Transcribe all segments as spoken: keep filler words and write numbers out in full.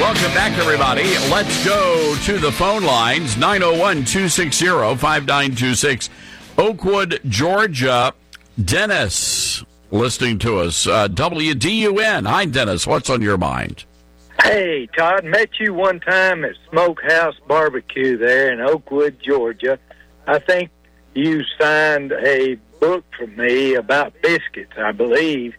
Welcome back, everybody. Let's go to the phone lines. nine oh one, two six zero, five nine two six. Oakwood, Georgia. Dennis listening to us. Uh, W D U N. Hi, Dennis. What's on your mind? Hey, Todd. Met you one time at Smokehouse Barbecue there in Oakwood, Georgia. I think you signed a book for me about biscuits, I believe.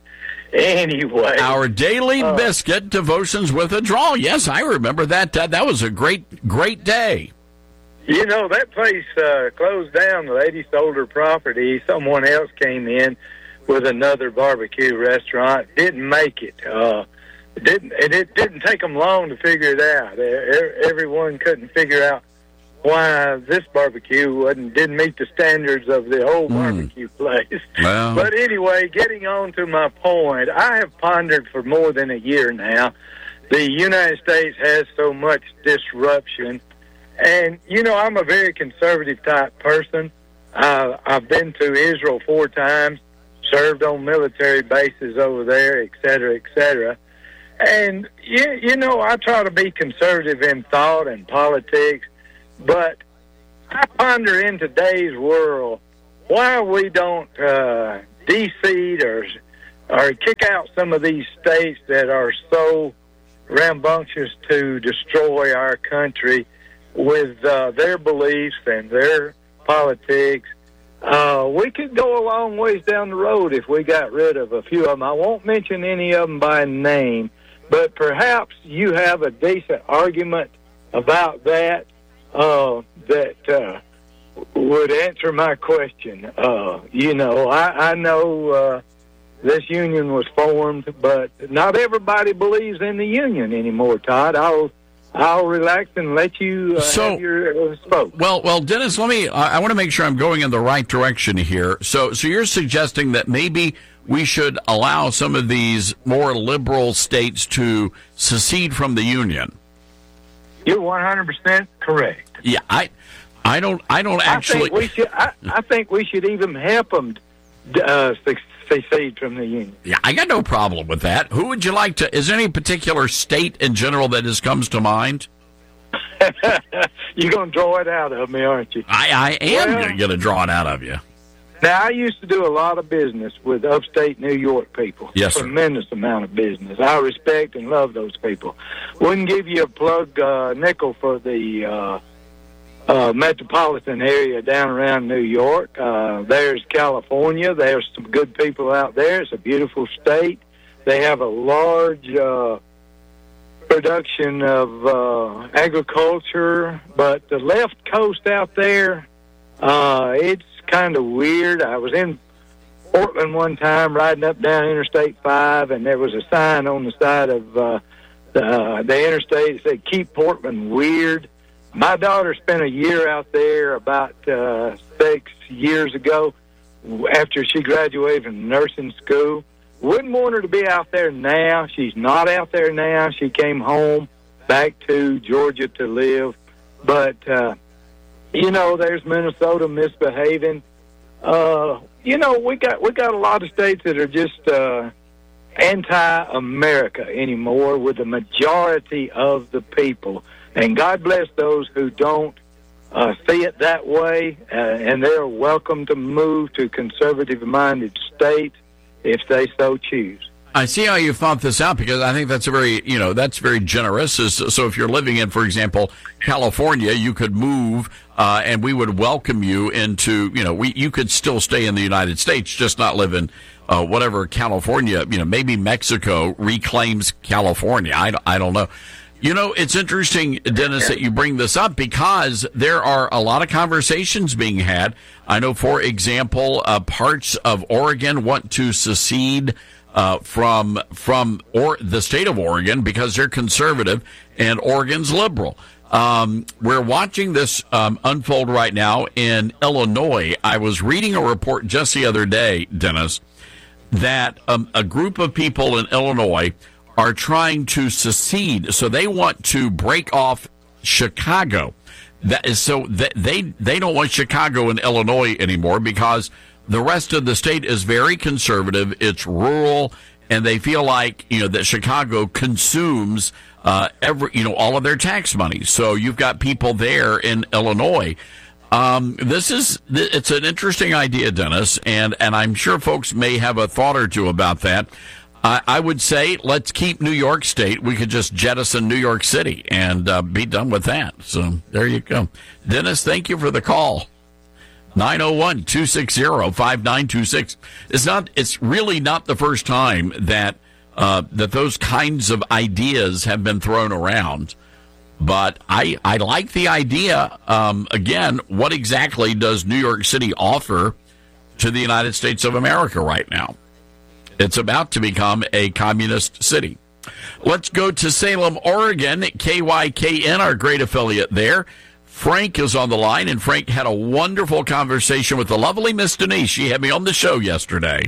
Anyway. Our daily uh, biscuit, Devotions with a Draw. Yes, I remember that. That, that was a great, great day. You know, that place uh, closed down. The lady sold her property. Someone else came in with another barbecue restaurant. Didn't make it. Uh, didn't and it didn't take them long to figure it out. Everyone couldn't figure out why this barbecue wasn't didn't meet the standards of the old mm. barbecue place. Well. But anyway, getting on to my point, I have pondered for more than a year now. The United States has so much disruption. And, you know, I'm a very conservative type person. Uh, I've been to Israel four times, served on military bases over there, et cetera, et cetera. And, you, you know, I try to be conservative in thought and politics, but I ponder in today's world why we don't uh, de-seed or, or kick out some of these states that are so rambunctious to destroy our country with uh, their beliefs and their politics. Uh, we could go a long ways down the road if we got rid of a few of them. I won't mention any of them by name, but perhaps you have a decent argument about that uh, that uh, would answer my question. Uh, you know, I, I know uh, this union was formed, but not everybody believes in the union anymore, Todd. I'll I'll relax and let you uh, so, have your uh, spoke. Well, well, Dennis, let me. I, I want to make sure I'm going in the right direction here. So, so you're suggesting that maybe we should allow some of these more liberal states to secede from the union. You're one hundred percent correct. Yeah, I, I don't, I don't actually. I think we should. I, I think we should even help them uh, secede from the union. Yeah, I got no problem with that. Who would you like to? Is there any particular state in general that has comes to mind? You're going to draw it out of me, aren't you? I, I am well, going to draw it out of you. Now, I used to do a lot of business with upstate New York people. Yes, sir. Tremendous amount of business. I respect and love those people. Wouldn't give you a plug uh, nickel for the uh, uh, metropolitan area down around New York. Uh, there's California. There's some good people out there. It's a beautiful state. They have a large uh, production of uh, agriculture, but the left coast out there, uh, it's kind of weird. I was in Portland one time riding up down Interstate five, and there was a sign on the side of uh, the, uh, the interstate that said, "Keep Portland Weird." My daughter spent a year out there about uh, six years ago after she graduated from nursing school. Wouldn't want her to be out there now. She's not out there now. She came home back to Georgia to live. But, uh, you know, there's Minnesota misbehaving. Uh, you know, we got we got a lot of states that are just uh, anti-America anymore with the majority of the people. And God bless those who don't uh, see it that way, uh, and they're welcome to move to conservative-minded states if they so choose. I see how you thought this out, because I think that's a very, you know, that's very generous. So if you're living in, for example, California, you could move, uh, and we would welcome you into, you know, we you could still stay in the United States, just not live in uh, whatever California, you know, maybe Mexico reclaims California. I, I don't know. You know, it's interesting, Dennis, that you bring this up, because there are a lot of conversations being had. I know, for example, uh, parts of Oregon want to secede uh, from from or the state of Oregon because they're conservative and Oregon's liberal. Um, we're watching this um, unfold right now in Illinois. I was reading a report just the other day, Dennis, that um, a group of people in Illinois are trying to secede. So they want to break off Chicago. That is so that they they don't want Chicago and Illinois anymore, because the rest of the state is very conservative. It's rural, and they feel like, you know, that Chicago consumes uh, every, you know, all of their tax money. So you've got people there in Illinois. Um, this is, it's an interesting idea, Dennis, and, and I'm sure folks may have a thought or two about that. I, I would say let's keep New York State. We could just jettison New York City and uh, be done with that. So there you go. Dennis, thank you for the call. nine oh one, two six zero, five nine two six. It's not, it's really not the first time that, uh, that those kinds of ideas have been thrown around. But I, I like the idea. Um, again, what exactly does New York City offer to the United States of America right now? It's about to become a communist city. Let's go to Salem, Oregon. K Y K N, our great affiliate there. Frank is on the line, and Frank had a wonderful conversation with the lovely Miss Denise. She had me on the show yesterday.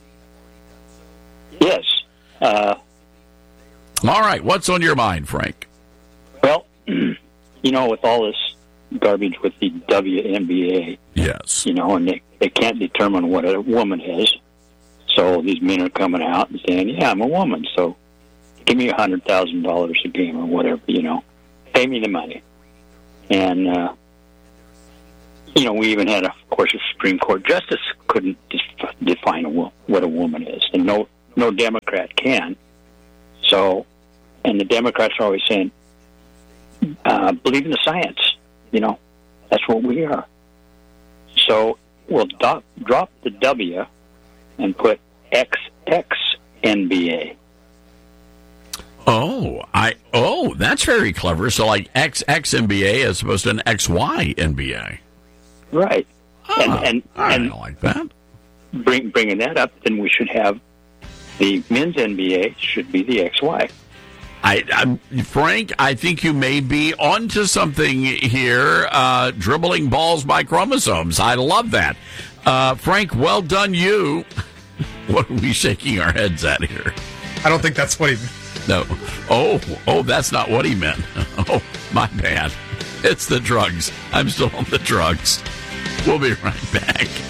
Yes. Uh, All right. What's on your mind, Frank? Well, you know, with all this garbage with the W N B A, yes, you know, and they, they can't determine what a woman is. So these men are coming out and saying, yeah, I'm a woman, so give me one hundred thousand dollars a game or whatever, you know. Pay me the money. And, uh, you know, we even had, a, of course, a Supreme Court justice couldn't def- define a wo- what a woman is, and no, no Democrat can. So, and the Democrats are always saying, uh, believe in the science, you know, that's what we are. So we'll do- drop the W and put X X N B A. Oh, I oh, that's very clever. So like X X N B A as opposed to an X Y N B A. Right. Ah, and and, I and like that. Bring, bringing that up, then we should have the men's N B A should be the X Y. I, I, Frank, I think you may be onto something here. Uh, dribbling balls by chromosomes. I love that. Uh, Frank, well done, you. What are we shaking our heads at here? I don't think that's what he. No. Oh, oh, that's not what he meant. Oh, my bad. It's the drugs. I'm still on the drugs. We'll be right back.